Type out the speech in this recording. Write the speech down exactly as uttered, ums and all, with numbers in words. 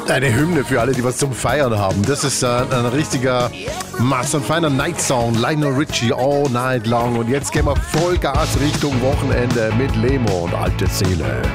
Eine Hymne für alle, die was zum Feiern haben. Das ist äh, ein richtiger Mass, ein feiner Night Song. Lionel Richie, all night long. Und jetzt gehen wir Vollgas Richtung Wochenende mit Lemo und alte Seele.